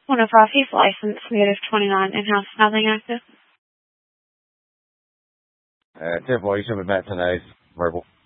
One of Rafi's license, native 29, in-house, nothing active. 10-4, you should be back tonight. Verbal.